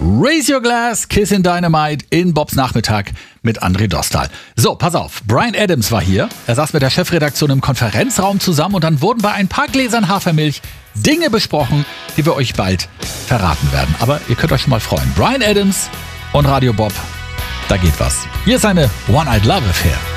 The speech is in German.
Raise Your Glass, Kiss in Dynamite in Bobs Nachmittag mit André Dostal. So, pass auf, Bryan Adams war hier. Er saß mit der Chefredaktion im Konferenzraum zusammen und dann wurden bei ein paar Gläsern Hafermilch Dinge besprochen, die wir euch bald verraten werden. Aber ihr könnt euch schon mal freuen. Bryan Adams und Radio Bob, da geht was. Hier ist eine One-Eyed Love Affair.